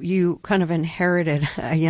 you kind of inherited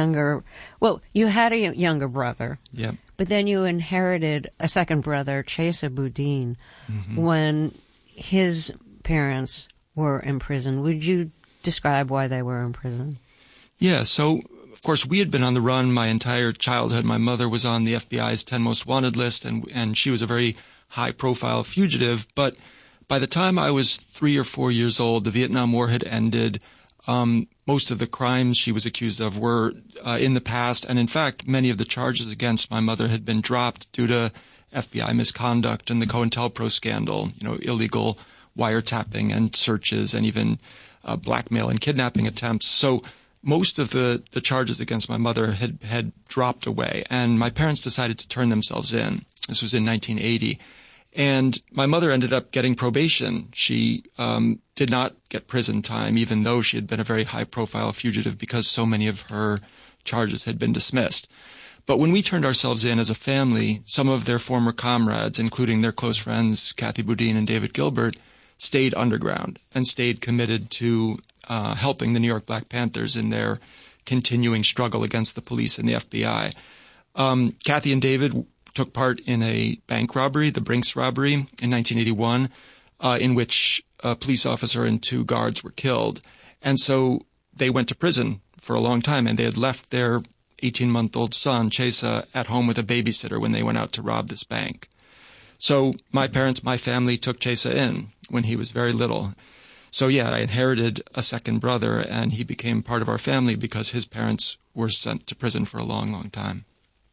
you had a younger brother. Yeah. But then you inherited a second brother, Chesa Boudin, when his parents were in prison. Would you describe why they were in prison? Yeah, so, of course, we had been on the run my entire childhood. My mother was on the FBI's 10 Most Wanted list, and she was a very high-profile fugitive. But by the time I was 3 or 4 years old, the Vietnam War had ended. Most of the crimes she was accused of were in the past, and in fact, many of the charges against my mother had been dropped due to FBI misconduct and the COINTELPRO scandal, illegal wiretapping and searches and even blackmail and kidnapping attempts. So most of the charges against my mother had dropped away, and my parents decided to turn themselves in. This was in 1980. And my mother ended up getting probation. She did not get prison time, even though she had been a very high-profile fugitive, because so many of her charges had been dismissed. But when we turned ourselves in as a family, some of their former comrades, including their close friends Kathy Boudin and David Gilbert, stayed underground and stayed committed to helping the New York Black Panthers in their continuing struggle against the police and the FBI. Kathy and David took part in a bank robbery, the Brinks robbery, in 1981, in which a police officer and 2 guards were killed. And so they went to prison for a long time, and they had left their 18-month-old son, Chesa, at home with a babysitter when they went out to rob this bank. So my family took Chesa in when he was very little. So yeah, I inherited a second brother, and he became part of our family because his parents were sent to prison for a long, long time.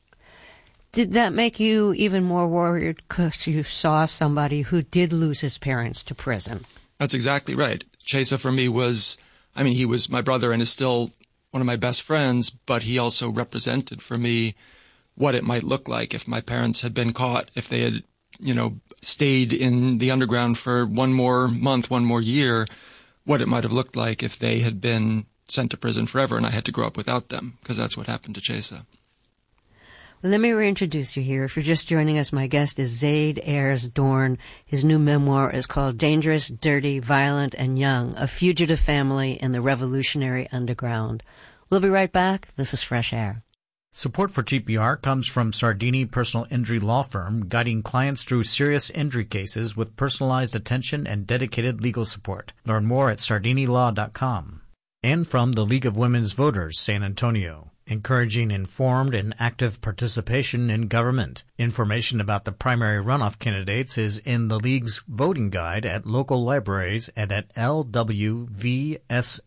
Did that make you even more worried because you saw somebody who did lose his parents to prison? That's exactly right. Chesa for me he was my brother and is still one of my best friends, but he also represented for me what it might look like if my parents had been caught, if they had, stayed in the underground for one more month, one more year, what it might have looked like if they had been sent to prison forever and I had to grow up without them, because that's what happened to Chesa. Well, let me reintroduce you here. If you're just joining us, my guest is Zaid Ayers Dorn. His new memoir is called Dangerous, Dirty, Violent, and Young, A Fugitive Family in the Revolutionary Underground. We'll be right back. This is Fresh Air. Support for TPR comes from Sardini Personal Injury Law Firm, guiding clients through serious injury cases with personalized attention and dedicated legal support. Learn more at sardinilaw.com. And from the League of Women's Voters, San Antonio, encouraging informed and active participation in government. Information about the primary runoff candidates is in the League's voting guide at local libraries and at lwvsa.org.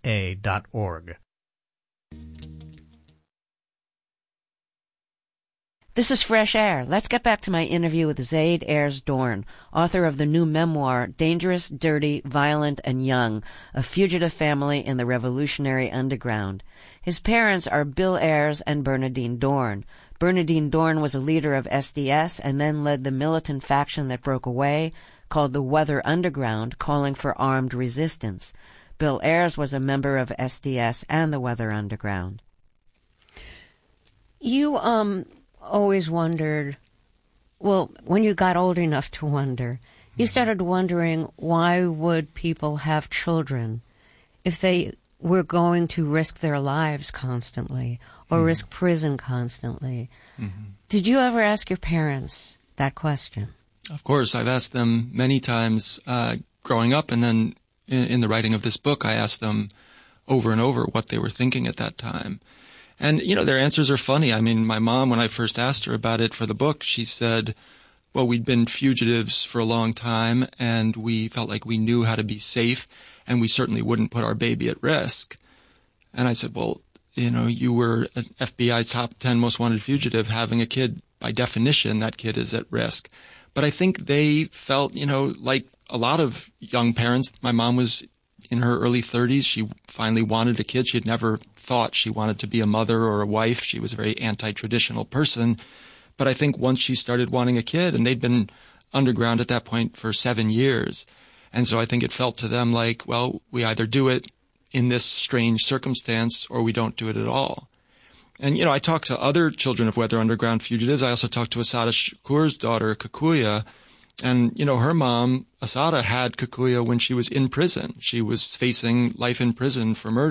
This is Fresh Air. Let's get back to my interview with Zaid Ayers Dorn, author of the new memoir, Dangerous, Dirty, Violent, and Young, A Fugitive Family in the Revolutionary Underground. His parents are Bill Ayers and Bernadine Dorn. Bernadine Dorn was a leader of SDS and then led the militant faction that broke away, called the Weather Underground, calling for armed resistance. Bill Ayers was a member of SDS and the Weather Underground. You, always wondered, when you got old enough to wonder, you started wondering why would people have children if they were going to risk their lives constantly or risk prison constantly. Did you ever ask your parents that question? Of course, I've asked them many times growing up, and then in the writing of this book, I asked them over and over what they were thinking at that time. And, their answers are funny. I mean, my mom, when I first asked her about it for the book, she said, well, we'd been fugitives for a long time, and we felt like we knew how to be safe, and we certainly wouldn't put our baby at risk. And I said, well, you were an FBI top 10 most wanted fugitive. Having a kid, by definition, that kid is at risk. But I think they felt, like a lot of young parents. My mom was in her early 30s. She finally wanted a kid. She had never thought she wanted to be a mother or a wife. She was a very anti-traditional person. But I think once she started wanting a kid, and they'd been underground at that point for 7 years, and so I think it felt to them like, well, we either do it in this strange circumstance or we don't do it at all. And, I talked to other children of Weather Underground fugitives. I also talked to Assata Shakur's daughter, Kikuya. And, her mom, Assata, had Kikuya when she was in prison. She was facing life in prison for murder.